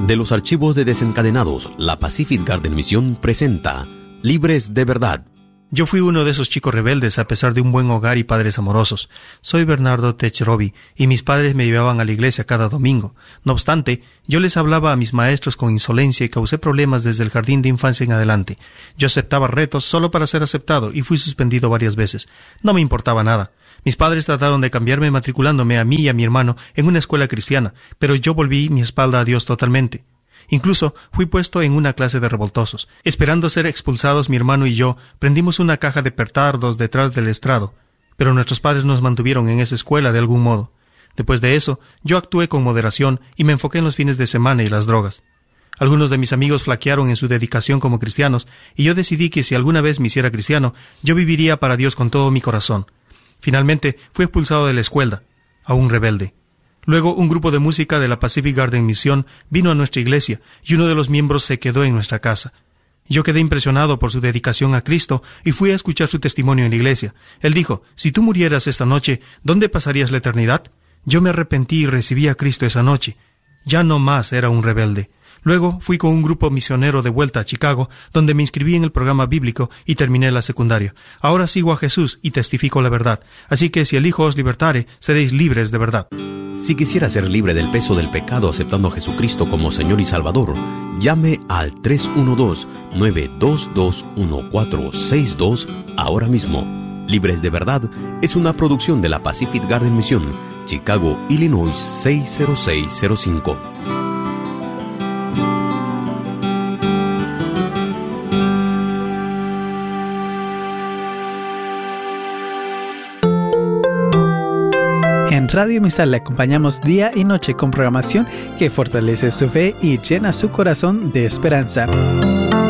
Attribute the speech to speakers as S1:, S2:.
S1: De los archivos de Desencadenados, la Pacific Garden Mission presenta Libres de Verdad.
S2: Yo fui uno de esos chicos rebeldes a pesar de un buen hogar y padres amorosos. Soy Bernardo Techrobi y mis padres me llevaban a la iglesia cada domingo. No obstante, yo les hablaba a mis maestros con insolencia y causé problemas desde el jardín de infancia en adelante. Yo aceptaba retos solo para ser aceptado y fui suspendido varias veces. No me importaba nada. Mis padres trataron de cambiarme matriculándome a mí y a mi hermano en una escuela cristiana, pero yo volví mi espalda a Dios totalmente. Incluso fui puesto en una clase de revoltosos. Esperando ser expulsados, mi hermano y yo prendimos una caja de petardos detrás del estrado, pero nuestros padres nos mantuvieron en esa escuela de algún modo. Después de eso, yo actué con moderación y me enfoqué en los fines de semana y las drogas. Algunos de mis amigos flaquearon en su dedicación como cristianos, y yo decidí que si alguna vez me hiciera cristiano, yo viviría para Dios con todo mi corazón. Finalmente, fui expulsado de la escuela, a un rebelde. Luego, un grupo de música de la Pacific Garden Mission vino a nuestra iglesia y uno de los miembros se quedó en nuestra casa. Yo quedé impresionado por su dedicación a Cristo y fui a escuchar su testimonio en la iglesia. Él dijo, si tú murieras esta noche, ¿dónde pasarías la eternidad? Yo me arrepentí y recibí a Cristo esa noche. Ya no más era un rebelde. Luego fui con un grupo misionero de vuelta a Chicago, donde me inscribí en el programa bíblico y terminé la secundaria. Ahora sigo a Jesús y testifico la verdad. Así que si el Hijo os libertare, seréis libres de verdad.
S1: Si quisiera ser libre del peso del pecado aceptando a Jesucristo como Señor y Salvador, llame al 312-922-1462 ahora mismo. Libres de Verdad es una producción de la Pacific Garden Mission, Chicago, Illinois 60605.
S3: En Radio Amistad le acompañamos día y noche con programación que fortalece su fe y llena su corazón de esperanza.